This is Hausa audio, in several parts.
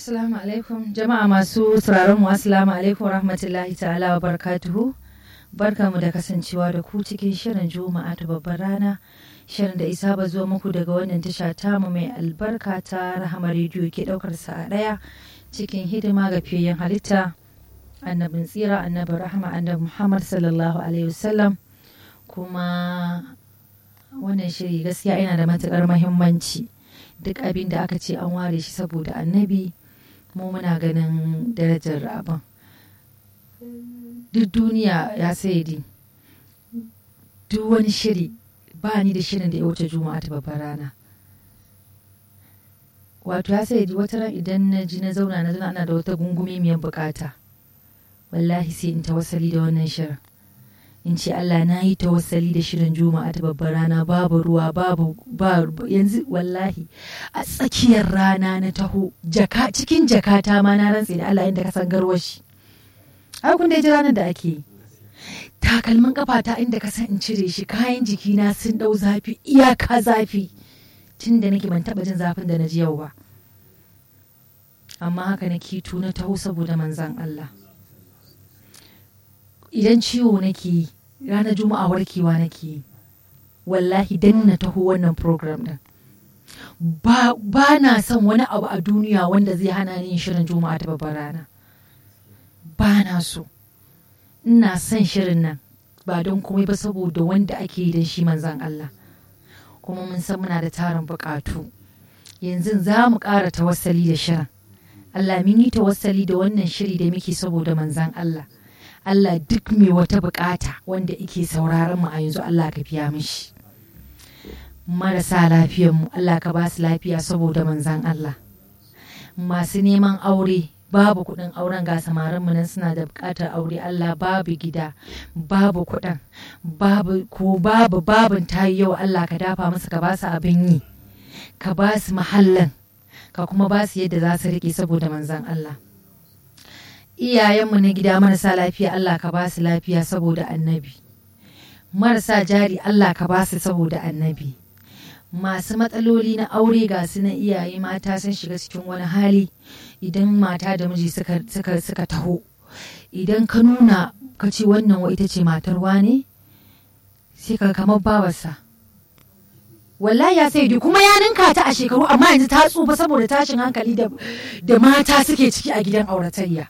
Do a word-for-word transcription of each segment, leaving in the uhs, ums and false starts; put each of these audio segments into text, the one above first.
Assalamu alaikum jama'a masu sauraron mu, assalamu alaikum rahmatullahi ta'ala wa barakatuhu. Barkamu da kasancewa da ku cikin shirin Juma'a ta babbar rana, shirin da isa ba zuwa muku daga wannan tasha tamu mai albarka ta Rahama rediyo ke daukar sa a daya cikin hidima ga fiyayyen halitta annabin tsira annabi rahama annabi Muhammad sallallahu alaihi wasallam. Kuma wannan shiri gaskiya yana da matukar muhimmanci. Duk abin da aka ce an ware shi saboda annabi, mu muna ganin darajar abin. Duk duniya ya sayidi, duk wani shiri ba ni da shirin da ya wuce Juma'a ta babbar rana. Wato ya sayidi wata ran idan na ji na zauna na zauna ana da wata gungumi miyan bukata, wallahi sai in tawassali da wannan shirin. In ce Allah na yi tawassali da shirin Juma'a ta babbar rana, babu ruwa babu ba yanzu wallahi a tsakiyar rana na taho jaka cikin jakata ma na rantse da Allah inda ka san garwashi. Ai kun dai ji ranar da ake yi. Takalmin kafata inda ka san in cire shi, kayan jikina sun dau zafi iyaka zafi. Tun da nake ban taba jin zafin da na ji yau ba. Amma haka na kitu na taho saboda manzon Allah. Idan ciwo nake yi ranar Juma'a warkewa nake yi, wallahi dan na taho wannan program din. Ba, ba na son wani abu a duniya wanda zai hana ni yin shirin Juma'a ta babbar rana. Ba na so. Ina son shirin nan ba don komai ba saboda wanda ake yi don shi manzon Allah. Kuma mun san muna da tarin bukatu. Yanzu za mu ƙara tawassali da shirin. Allah mun yi tawassali da wannan shiri da muke saboda manzon Allah. Allah duk mai wata bukata wanda ike sauraron mu a yanzu Allah ka biya mishi. Marasa lafiyar mu Allah ka ba su lafiya saboda manzan Allah. Masu neman aure babu kuɗin auren ga samarin mu nan suna da bukatar aure, Allah babu gida babu kuɗin babu ko babu babin tayi yau Allah ka dafa musu ka ba su abin yi, ka ba su mahallin, ka kuma ba su yadda za su riƙe saboda manzan Allah. Iyayenmu na gida marasa lafiya Allah ka ba su lafiya saboda annabi. Marasa jari Allah ka ba su saboda annabi. Masu matsaloli na aure ga su na iyaye mata sun shiga cikin wani hali, idan mata da miji suka, suka, suka taho, idan ka nuna ka ce wannan wa ita ce matar wane, sai ka kamar babarsa. Wallahi ya sai kuma ya ninka ta a shekaru amma yanzu ta tsufa saboda tashin hankali da, da mata suke ciki a gidan auratayya.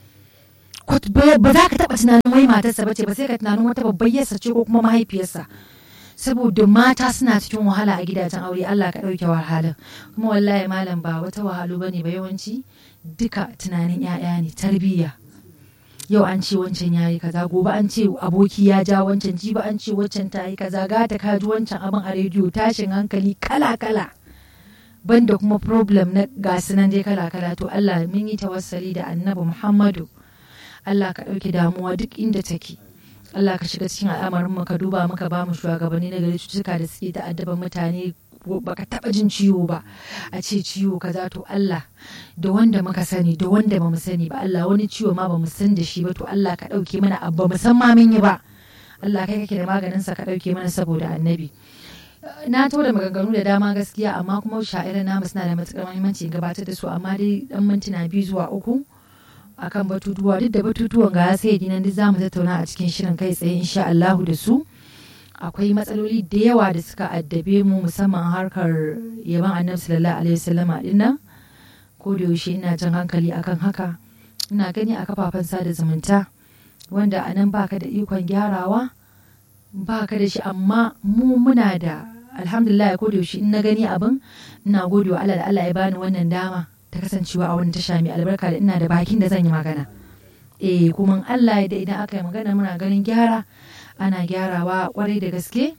Ba za ka taɓa tunanin wai matarsa bace ba, sai ka tunanin wata babbar yarsa ce ko kuma mahaifiyarsa, saboda mata suna cikin wahala a gidajen aure. Allah ka ɗauke wahala. Kuma wallahi malam ba wata wahalu bane ba, yawanci duka tunanin 'ya'ya ne, tarbiyya. Yau an ce wancan yayi kaza, gobe an ce aboki ya ja wancan, jibi an ce wancan ta yi kaza, gata ka ji wancan abin a rediyo, tashin hankali kala kala, banda kuma problem na gasu nan dai kala kala. To Allah mun yi tawassali da annabi Muhammadu, Allah ka ɗauki damuwa duk inda take. Allah ka shiga cikin al'amarin mu, ka duba muka ba mu shugabanni na gari, cututtuka da suke ta'addaban mutane baka taɓa jin ciwo ba, a ce ciwo kaza. To Allah da wanda muka sani da wanda ba mu sani ba, Allah wani ciwo ma ba mu san da shi ba, to Allah ka ɗauke mana abu ba mu san ma mun yi ba. Allah kai kake da maganin sa, ka ɗauke mana saboda annabi. Na to da maganganu da dama gaskiya, amma kuma sha'irin namu suna da matuƙar muhimmanci gabatar da su, amma dai dan mintuna biyu zuwa uku akan batutuwa. Duk da batutuwan ga sai dinan duk zamu tattauna a cikin shirin kai tsaye insha Allah da su. Akwai matsaloli da yawa da suka addabe mu, musamman harkar yaban annabi sallallahu alaihi wasallam din nan. Ko da yaushe ina jan hankali akan haka. Ina gani a kafafen sada zumunta wanda anan baka da ikon gyarawa, baka da shi, amma mu muna da alhamdulillah. Ko da yaushe in na gani abin ina godewa Allah da Allah ya bani wannan dama ta kasancewa a wani tasha mai albarka da ina da bakin da zan yi magana. Eh kuma Allah ya da idan aka yi magana muna ganin gyara, ana gyarawa kwarai da gaske.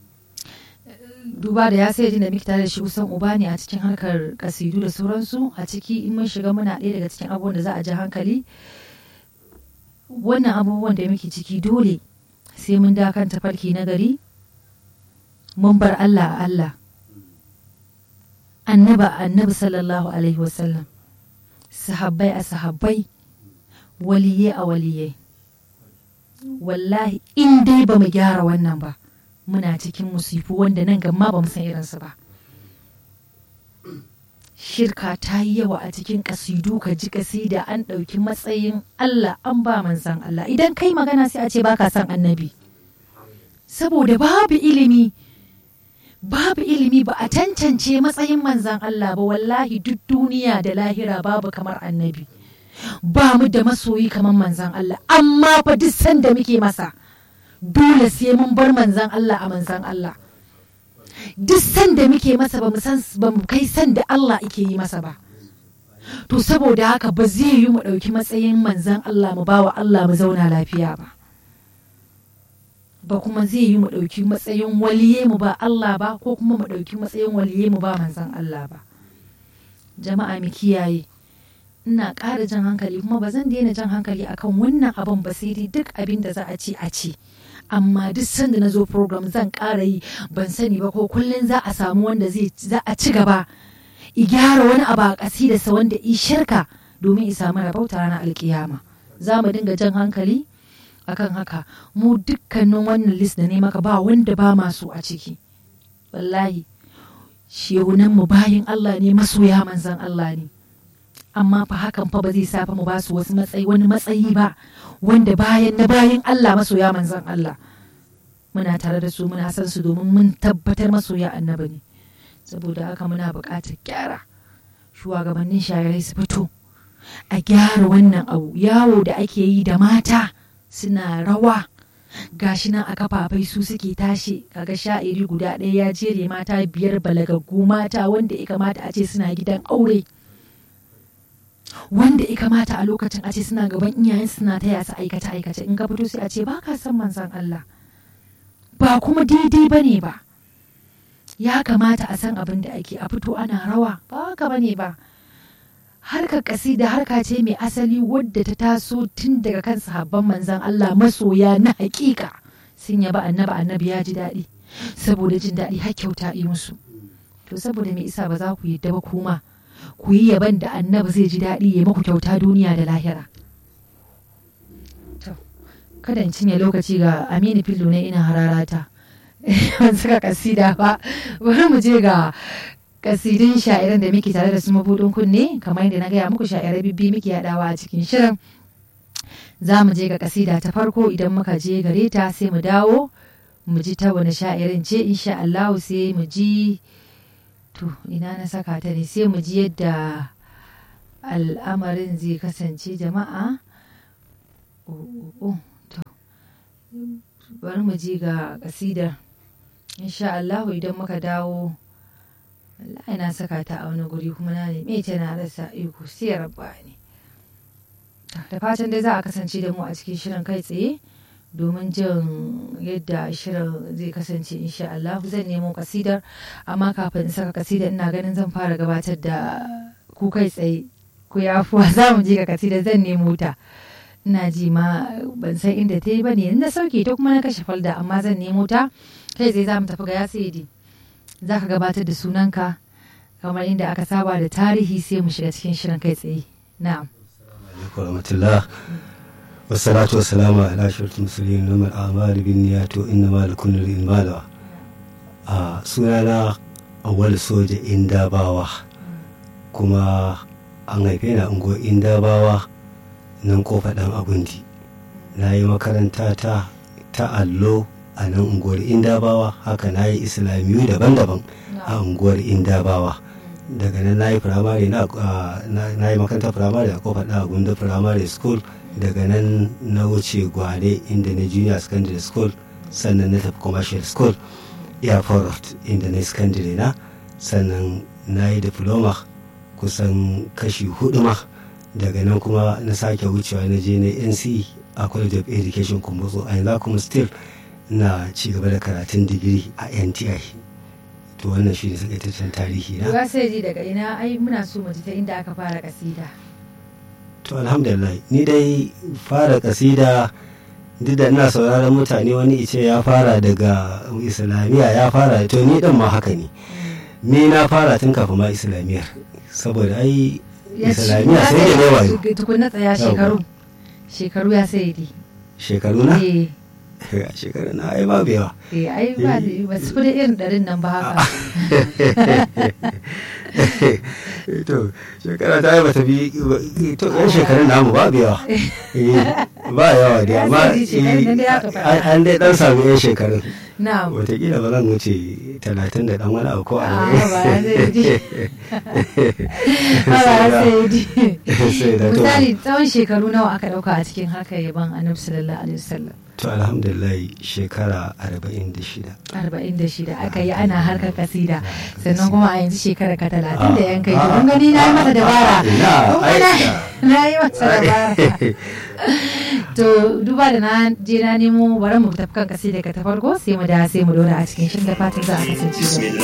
Duba da ya sai da muke tare da shi kusan uba ne a cikin harkar kasidu da sauransu. A ciki in mun shiga muna ɗaya daga cikin abubuwan da za a ji hankali. Wannan abubuwan da muke ciki dole sai mun dakan tafarki na gari, mun bar Allah a Allah, annaba annabi sallallahu alaihi wasallam, sahabbai a sahabbai, waliye a waliye. Wallahi in dai ba mu gyara wannan ba, muna cikin musifu wanda nan gamma ba mu san irinsu ba. shirka ta yi yawa a cikin kasidu, ka ji kasida an ɗauki matsayin Allah an ba manzan Allah. Idan kai magana sai a ce baka son annabi, saboda babu ilimi babu ilimi ba a tantance matsayin manzan Allah ba. Wallahi duk duniya da lahira babu kamar annabi, ba mu da masoyi kamar manzan Allah, amma fa duk sanda muke masa dole sai mun bar manzan Allah a manzan Allah. Duk sanda muke masa ba mu san ba mu kai sanda Allah yake yi masa ba. To saboda haka ba zai yi mu ɗauki matsayin manzan Allah mu bawa Allah mu zauna lafiya ba, ba kuma zai yi mu ɗauki matsayin waliye mu ba Allah ba, ko kuma mu ɗauki matsayin waliye mu ba manzan Allah ba. Jama'a mu kiyaye, ina ƙara jan hankali kuma ba zan daina jan hankali akan wannan abin ba, sai dai duk abin da za a ce a ce. Amma duk sanda na zo program zan ƙara yi, ban sani ba ko kullum za a samu wanda zai za a ci gaba i gyara wani abu a ƙasidarsa wanda i shirka domin i samu rabauta ranar alkiyama. Za mu dinga jan hankali akan haka. Mu dukkanin wannan list da ne maka ba wanda ba masu a ciki. Wallahi shehunan mu bayin Allah ne, masoya manzan Allah ne, amma fa hakan fa ba zai sa fa mu ba su wasu matsayi wani matsayi ba wanda bayan na bayan Allah masoya manzon Allah. Muna tare da su, muna san su domin mun tabbatar masoya annabi ne. Saboda haka muna buƙatar gyara, shugabannin shayarai su fito a gyara wannan abu. Yawo da ake yi da mata suna rawa gashi nan a kafafai su suke tashi, kaga sha'iri guda ɗaya ya jere mata biyar balagaggu mata wanda ya kamata a ce suna gidan aure, wanda ya kamata a lokacin a ce suna gaban iyayen suna taya su aikata aikace. In ka fito sai a ce ba ka san manzon Allah, ba kuma daidai bane ba. Ya kamata a san abin da ake, a fito ana rawa, ba haka bane ba. Harkar kasida harka ce mai asali wadda ta taso tun daga kan sahabban manzon Allah masoya na hakika. Sun yaba annabi, annabi ya ji daɗi, saboda jin daɗi har kyauta yi musu. To saboda me isa ba za ku yi ba kuma ku yi yaban da annabi zai ji daɗi ya maku kyauta duniya da lahira. To kada in cinye lokaci ga Aminu Fillo ne ina hararata ban saka kasida ba. Bari mu je ga kasidin sha'iran da muke tare da su mabudin kunne. Kamar yadda na gaya muku sha'irai bibbi muke haɗawa a cikin shirin. Za mu je ga kasida ta farko, idan muka je gare ta sai mu dawo mu ji ta wani sha'irin ce insha Allah, sai mu ji to ina na saka ta ne, sai mu ji yadda al'amarin zai kasance jama'a. Oh, oh, to bari mu ji ga kasidar insha Allah. Idan muka dawo, wallahi na saka ta a wani guri kuma na neme ta na rasa iko, sai rabbani. Da fatan dai za a kasance da mu a cikin shirin kai tsaye domin jin yadda shirin zai kasance insha Allah. Zan nemo kasidar, amma kafin in saka kasidar ina ganin zan fara gabatar da ku kai tsaye. Ku yafuwa, za mu je ga kasidar, zan nemo ta. Ina ji ma ban san inda ta yi ba ne, na sauke ta kuma na kashe falda, amma zan nemo ta kai tsaye. Za mu tafi ga Yasidi, za ka gabatar da sunanka kamar inda aka saba da tarihi, sai mu shiga cikin shirin kai tsaye. Na'am. Rahmatullah wassalatu wassalamu ala ashrafil mursalin wa al-a'malu binniyati wa innamal likulli imrin ma nawa. A sunana Awwal Soja Indabawa, kuma an haife ni a unguwar Indabawa nan kofa dan Agundi. Na yi makaranta ta ta allo a nan unguwar Indabawa, haka na yi islamiyu daban-daban a unguwar Indabawa. Daga nan na yi firamare na yi makarantar firamare a kofar ɗan Agundi Primary School. Daga nan na wuce Gwale inda na junior secondary school, sannan na tafi commercial school Airport inda na secondary na, sannan na yi diploma kusan kashi hudu ma. Daga nan kuma na sake wucewa na je na N C E a College of Education Kumbotso, a yanzu kuma still na ci gaba da karatun digiri a N T I. To wannan shi ne sakaitaccen tarihi na. Ba sai ji daga ina, ai muna so mu ji ta inda aka fara kasida. To alhamdulillah, ni dai fara kasida duk da ina sauraron mutane, wani ice ya fara daga islamiyya, ya fara, to ni dan ma haka ne. Ni na fara tun kafin ma islamiyyar, saboda ai islamiyya sai da yawa. Tukunna tsaya shekaru. Shekaru ya sai di. Shekaru na? Eh. a shekarar na ai babu yawa. eh ai ba ba su da irin ɗarin nan ba haka. To shekara ta yi bata bi to yan shekarun namu babu yawa. Ba yawa dai amma an dai dan samu yan shekarun. Na'am. Wataƙila ba zan wuce talatin da ɗan wani abu ko a misali tsawon shekaru nawa aka ɗauka a cikin harkar yaban annabi sallallahu alaihi wasallam? To alhamdulillah shekara arba'in da shida. arba'in da shida aka yi ana harkar kasida sannan kuma a yanzu shekara ka talatin da yan kai don gani na yi masa dabara na yi masa dabara. To duba da na je na nemo bari mu tafi kan kasida ka ta farko sai mu da sai mu dora a cikin shin da fatan za a kasance da